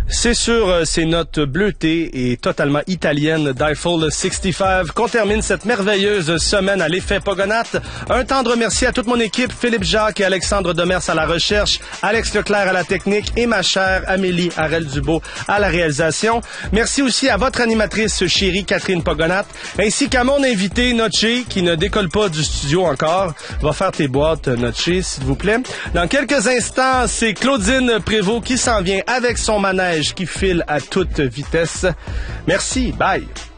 C'est sur ces notes bleutées et totalement italiennes d'Eiffel 65 qu'on termine cette merveilleuse semaine à l'effet Pogonac. Un tendre merci à toute mon équipe, Philippe Jacques et Alexandre Demers à la recherche, Alex Leclerc à la technique et ma chère Amélie Harel-Dubo à la réalisation. Merci aussi à votre animatrice chérie Catherine Pogonac, ainsi qu'à mon invité Notché, qui ne décolle pas du studio encore. Va faire tes boîtes, Notché, s'il vous plaît. Dans quelques instants, c'est Claudine Prévost qui s'en vient avec son manège qui file à toute vitesse. Merci, bye!